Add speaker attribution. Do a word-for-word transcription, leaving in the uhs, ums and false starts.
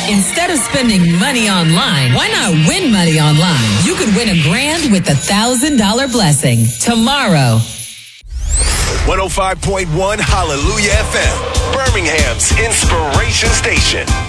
Speaker 1: Instead of spending money online, why not win money online? You could win a grand with the one thousand dollars blessing tomorrow.
Speaker 2: one oh five point one Hallelujah F M, Birmingham's inspiration station.